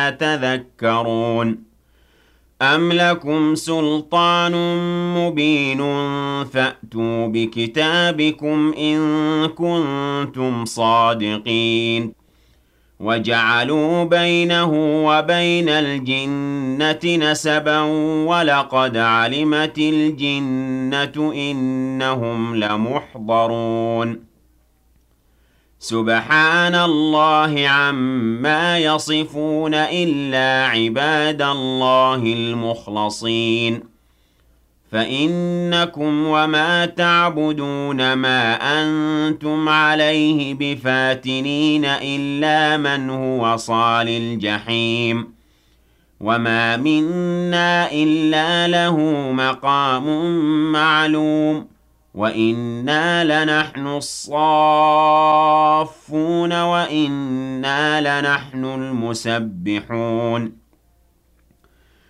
أفلا تذكرون أم لكم سلطان مبين فأتوا بكتابكم إن كنتم صادقين وجعلوا بينه وبين الجنة نسبا ولقد علمت الجنة إنهم لمحضرون سبحان الله عما يصفون إلا عباد الله المخلصين فإنكم وما تعبدون ما أنتم عليه بفاتنين إلا من هو صال الجحيم وما منا إلا له مقام معلوم وإنا لنحن الصافون وإنا لنحن المسبحون